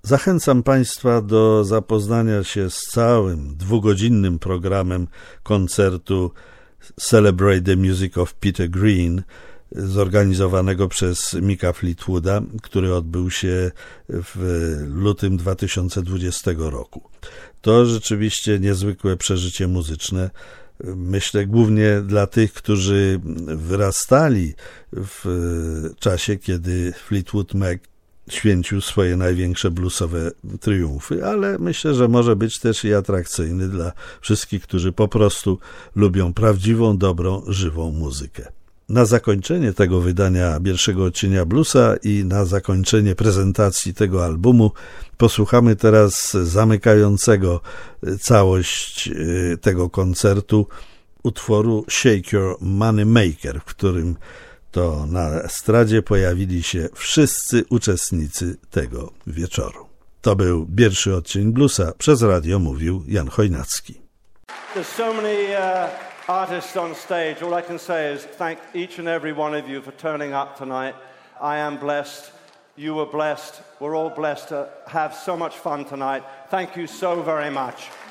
Zachęcam Państwa do zapoznania się z całym 2-godzinnym programem koncertu Celebrate the Music of Peter Green, zorganizowanego przez Micka Fleetwooda, który odbył się w lutym 2020 roku. To rzeczywiście niezwykłe przeżycie muzyczne. Myślę głównie dla tych, którzy wyrastali w czasie, kiedy Fleetwood Mac święcił swoje największe bluesowe triumfy, ale myślę, że może być też i atrakcyjny dla wszystkich, którzy po prostu lubią prawdziwą, dobrą, żywą muzykę. Na zakończenie tego wydania pierwszego odcienia bluesa i na zakończenie prezentacji tego albumu posłuchamy teraz zamykającego całość tego koncertu utworu Shake Your Money Maker, w którym to na estradzie pojawili się wszyscy uczestnicy tego wieczoru. To był pierwszy odcień bluesa. Przez radio mówił Jan Chojnacki. There's so many artists on stage. All I can say is thank each and every one of you for turning up tonight. I am blessed. You were blessed. We're all blessed to have so much fun tonight. Thank you so very much.